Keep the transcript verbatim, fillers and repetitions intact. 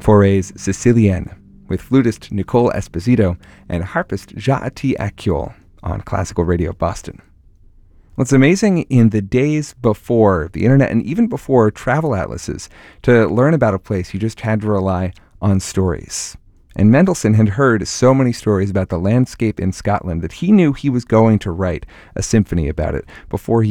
Forêts Siciliennes, with flutist Nicole Esposito and harpist Jaati Akyol on Classical Radio Boston. What's amazing in the days before the internet and even before travel atlases, to learn about a place, you just had to rely on stories. And Mendelssohn had heard so many stories about the landscape in Scotland that he knew he was going to write a symphony about it before he